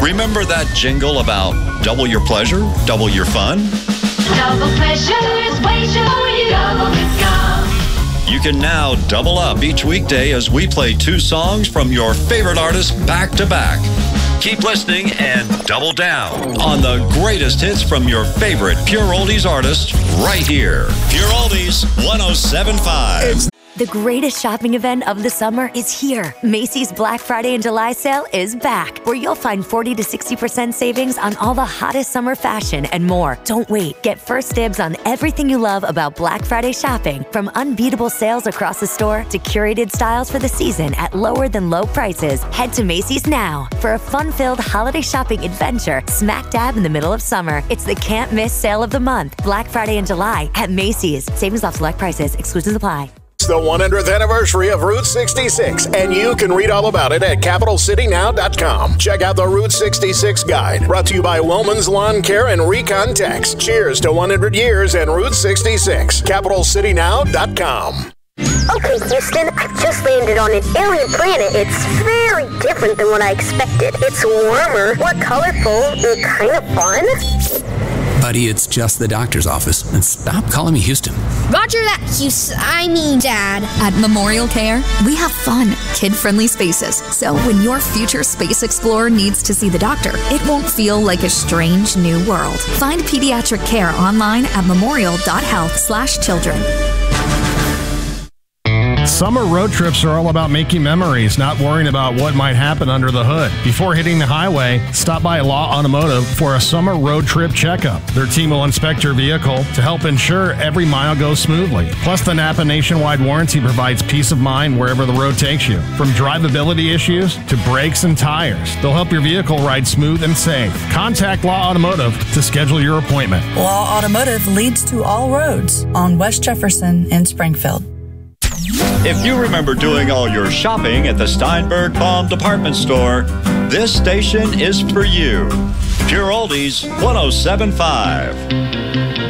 Remember that jingle about double your pleasure, double your fun? Double pleasures, wait for you, double discount. You can now double up each weekday as we play 2 songs from your favorite artists back to back. Keep listening and double down on the greatest hits from your favorite Pure Oldies artists right here. Pure Oldies 107.5. The greatest shopping event of the summer is here. Macy's Black Friday and July sale is back, where you'll find 40 to 60% savings on all the hottest summer fashion and more. Don't wait. Get first dibs on everything you love about Black Friday shopping, from unbeatable sales across the store to curated styles for the season at lower than low prices. Head to Macy's now for a fun-filled holiday shopping adventure smack dab in the middle of summer. It's the can't-miss sale of the month, Black Friday and July at Macy's. Savings off select prices. Exclusions apply. It's the 100th anniversary of Route 66, and you can read all about it at CapitalCityNow.com. Check out the Route 66 guide, brought to you by Wilman's Lawn Care and Recon Tex. Cheers to 100 years and Route 66. CapitalCityNow.com. Okay, Houston, I just landed on an alien planet. It's very different than what I expected. It's warmer, more colorful, and kind of fun. Buddy, it's just the doctor's office. And stop calling me Houston. Roger that, I mean, Dad. At Memorial Care, we have fun, kid-friendly spaces. So when your future space explorer needs to see the doctor, it won't feel like a strange new world. Find pediatric care online at memorial.health/children. Summer road trips are all about making memories, not worrying about what might happen under the hood. Before hitting the highway, stop by Law Automotive for a summer road trip checkup. Their team will inspect your vehicle to help ensure every mile goes smoothly. Plus, the Napa nationwide warranty provides peace of mind wherever the road takes you. From drivability issues to brakes and tires, they'll help your vehicle ride smooth and safe. Contact Law Automotive to schedule your appointment. Law Automotive leads to all roads on West Jefferson in Springfield. If you remember doing all your shopping at the Steinberg Palm Department Store, this station is for you. Pure Oldies 107.5.